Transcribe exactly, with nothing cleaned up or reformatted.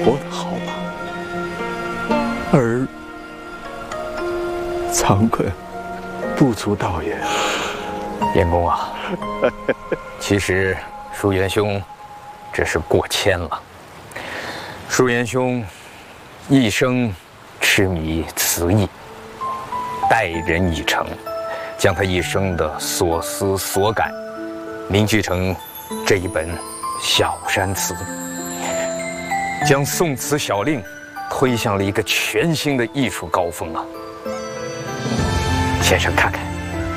活得好吧，而惭愧不足道也。 燕公啊，其实舒元兄只是过谦了。舒元兄一生痴迷词艺，待人以诚，将他一生的所思所感凝聚成这一本《小山词》，将宋词小令推向了一个全新的艺术高峰啊！先生看看。